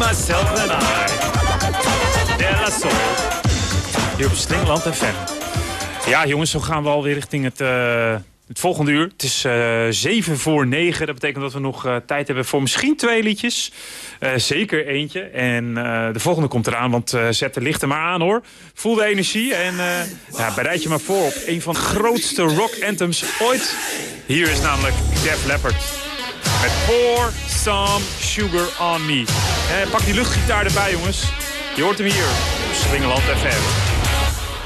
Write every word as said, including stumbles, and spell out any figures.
myself and I. De La Soul. Hier op Slingerland F M. Ja jongens, zo gaan we alweer richting het, uh, het volgende uur. Het is uh, zeven voor negen. Dat betekent dat we nog uh, tijd hebben voor misschien twee liedjes. Uh, zeker eentje. En uh, de volgende komt eraan, want uh, zet de lichten maar aan hoor. Voel de energie en uh, ja, bereid je maar voor op een van de grootste rock anthems ooit. Hier is namelijk Def Leppard. Met Pour Some Sugar On Me. Uh, pak die luchtgitaar erbij jongens. Je hoort hem hier op Slingerland F M.